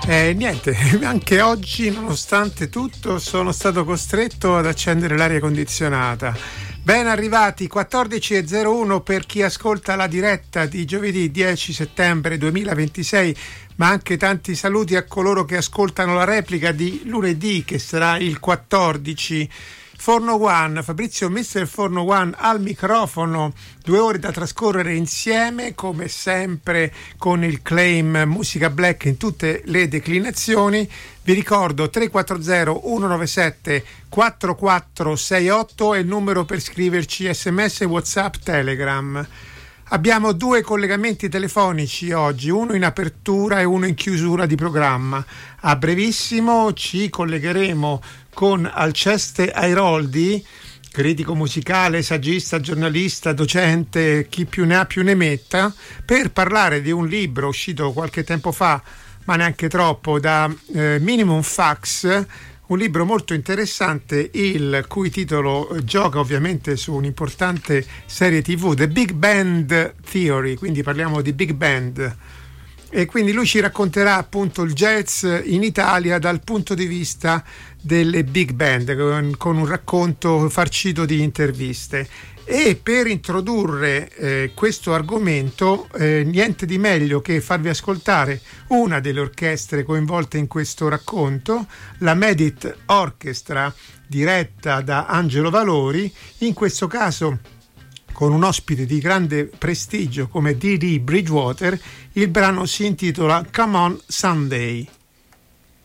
Niente, anche oggi, nonostante tutto, sono stato costretto ad accendere l'aria condizionata. Ben arrivati 14.01 per chi ascolta la diretta di giovedì 10 settembre 2026, ma anche tanti saluti a coloro che ascoltano la replica di lunedì, che sarà il 14. Forno One, Fabrizio Mister Forno One al microfono, 2 ore da trascorrere insieme, come sempre con il claim Musica Black in tutte le declinazioni. Vi ricordo 340 197 4468 è il numero per scriverci SMS, WhatsApp, Telegram. Abbiamo 2 collegamenti telefonici oggi, uno in apertura e uno in chiusura di programma. A brevissimo ci collegheremo con Alceste Airoldi, critico musicale, saggista, giornalista, docente, chi più ne ha più ne metta, per parlare di un libro uscito qualche tempo fa, ma neanche troppo, da Minimum Fax, un libro molto interessante, il cui titolo gioca ovviamente su un'importante serie TV, The Big Band Theory, quindi parliamo di Big Band. E quindi lui ci racconterà appunto il jazz in Italia dal punto di vista delle big band, con un racconto farcito di interviste. E per introdurre questo argomento, niente di meglio che farvi ascoltare una delle orchestre coinvolte in questo racconto, la Medit Orchestra, diretta da Angelo Valori, in questo caso con un ospite di grande prestigio come Dee Dee Bridgewater. Il brano si intitola Come On Sunday.